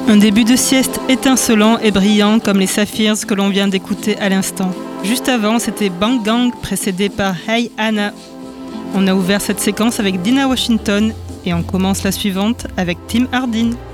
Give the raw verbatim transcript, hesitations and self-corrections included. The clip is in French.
Un début de sieste étincelant et brillant comme les saphirs que l'on vient d'écouter à l'instant. Juste avant, c'était Bang Gang précédé par Hey Anna. On a ouvert cette séquence avec Dinah Washington et on commence la suivante avec Tim Hardin.